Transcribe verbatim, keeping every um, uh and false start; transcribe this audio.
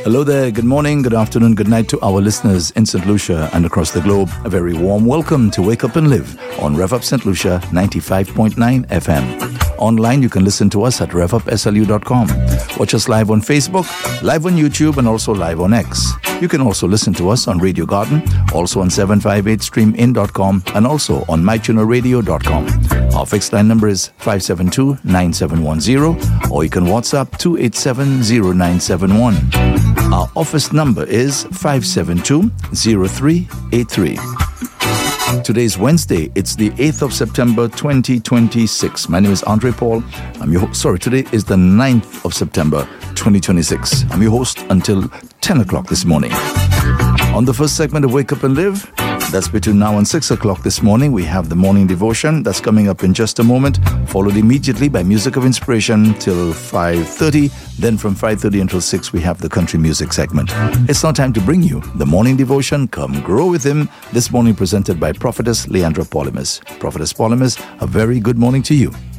Hello there, good morning, good afternoon, good night to our listeners in Saint Lucia and across the globe. A very warm welcome to Wake Up and Live on Rev Up Saint Lucia ninety-five point nine F M. Online, you can listen to us at rev up s l u dot com. Watch us live on Facebook, live on YouTube, and also live on X. You can also listen to us on Radio Garden, also on seven five eight stream in dot com, and also on my tuner radio dot com. Our fixed line number is five seven two, nine seven one zero, or you can WhatsApp two eight seven, zero nine seven one. Our office number is five seven two, zero three eight three. Today is Wednesday. It's the eighth of September, twenty twenty-six. My name is Andre Paul. I'm your host. Sorry, today is the ninth of September, twenty twenty-six. I'm your host until ten o'clock this morning. On the first segment of Wake Up and Live, that's between now and six o'clock this morning, we have the morning devotion. That's coming up in just a moment, followed immediately by music of inspiration till five thirty. Then from five thirty until six, we have the country music segment. It's now time to bring you the morning devotion, Come Grow With Him, this morning presented by Prophetess Leandra Polymus. Prophetess Polymus, a very good morning to you.